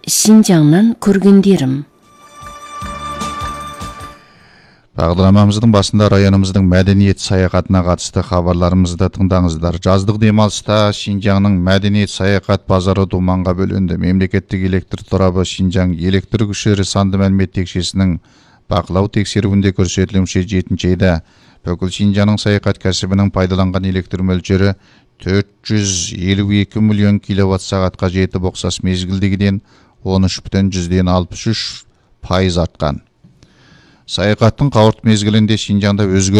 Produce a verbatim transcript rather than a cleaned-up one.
Шинжаңнан көргендерім. Бағдарламамыздың басында районымыздың мәдениет саяхатына қатысты хабарларымызды тыңдаңыздар. Жаздық демалыста Шинжаңның мәдениет саяхат базары думанға бөлінді. Мемлекеттік электр торабы Шинжаң электр күшері санды мәлімет текшесінің бақылау тексеруінде көрсетілімше жетінші айда бүкіл Шинжаңның саяхат кәсібінің пайдаланған электр мөлшері төрт жүз елу екі миллион киловатт сағатқа жетіп, ұқсас мезгілдегіден он үш бүтін жүзден алпыс үш пайыз артқан. Саяхаттың қауырт мезгілінде Шинжаңда өзге